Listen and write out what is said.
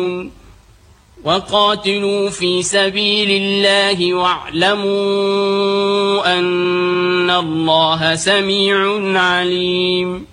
وقاتلوا في سبيل الله واعلموا أن الله سميع عليم.